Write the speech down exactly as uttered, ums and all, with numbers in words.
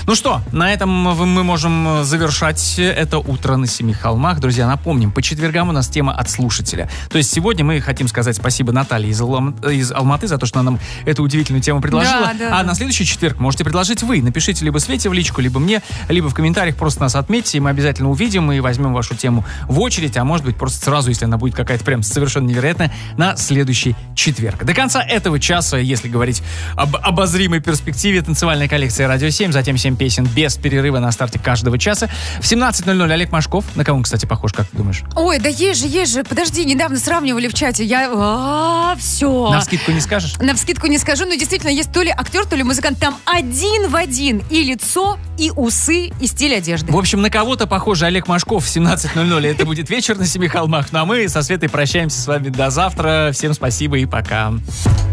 Ну что, на этом мы можем завершать это утро на Семи холмах. Друзья, напомним, по четвергам у нас тема от слушателя. То есть сегодня мы хотим сказать спасибо Наталье из, Алам... из Алматы за то, что она нам эту удивительную тему предложила. Да, да, а да. на следующий четверг можете предложить вы. Напишите либо Свете в личку, либо мне, либо в комментариях просто нас отметьте, и мы обязательно увидим и возьмем вашу тему в очередь, а может быть просто сразу, если она будет какая-то прям совершенно невероятная, на следующий четверг. До конца этого часа, если говорить об обозримой перспективе, танцевальная коллекция «Радио семь», затем семь песен без перерыва на старте каждого часа. В семнадцать ноль ноль Олег Машков. На кого он, кстати, похож, как ты думаешь? Ой, да есть же, есть же. Подожди, недавно сравнивали в чате. Я... А, все. Навскидку не скажешь? Навскидку не скажу, но действительно есть то ли актер, то ли музыкант. Там один в один и лицо, и усы, и стиль одежды. В общем, на кого-то похоже Олег Машков в семнадцать ноль ноль. Это будет вечер на Семи холмах. Ну а мы со Светой прощаемся с вами до завтра. Всем спасибо и пока.